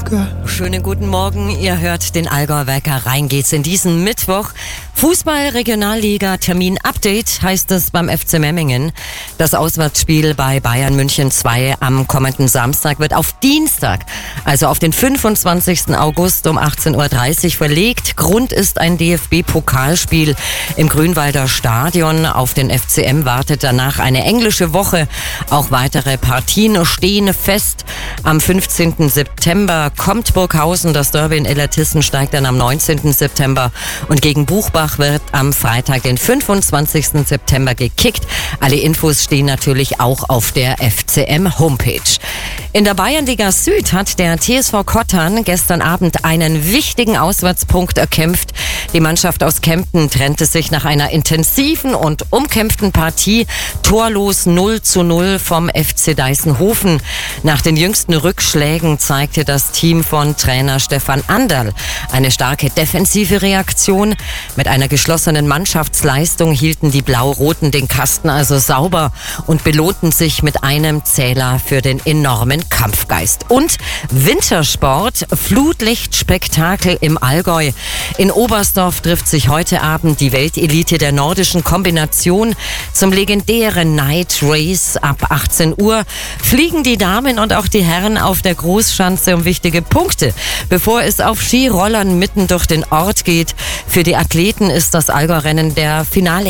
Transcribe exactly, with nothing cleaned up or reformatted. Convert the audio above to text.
Wecker. Schönen guten Morgen, ihr hört den Allgäuer Wecker. Rein geht's in diesen Mittwoch. Fußball-Regionalliga Termin-Update heißt es beim F C Memmingen. Das Auswärtsspiel bei Bayern München zwei am kommenden Samstag wird auf Dienstag, also auf den fünfundzwanzigsten August um achtzehn Uhr dreißig verlegt. Grund ist ein D F B-Pokalspiel im Grünwalder Stadion. Auf den F C M wartet danach eine englische Woche. Auch weitere Partien stehen fest. Am fünfzehnten September kommt Burghausen. Das Derby in Illertissen steigt dann am neunzehnten September. Und gegen Buchbach wird am Freitag, den fünfundzwanzigsten September gekickt. Alle Infos stehen natürlich auch auf der F C M-Homepage. In der Bayernliga Süd hat der T S V Kottern gestern Abend einen wichtigen Auswärtspunkt erkämpft. Die Mannschaft aus Kempten trennte sich nach einer intensiven und umkämpften Partie torlos null zu null vom F C Deißenhofen. Nach den jüngsten Rückschlägen zeigte das Team von Trainer Stefan Anderl eine starke defensive Reaktion. Mit einer geschlossenen Mannschaftsleistung hielten die Blau-Roten den Kasten also sauber und belohnten sich mit einem Zähler für den enormen Kampfgeist. Und Wintersport, Flutlichtspektakel im Allgäu. In Oberstdorf trifft sich heute Abend die Weltelite der nordischen Kombination zum legendären Night Race. Ab achtzehn Uhr fliegen die Damen und auch die Herren auf der Großschanze um wichtige Punkte, bevor es auf Skirollern mitten durch den Ort geht. Für die Athleten ist das Allgäu-Rennen der Finale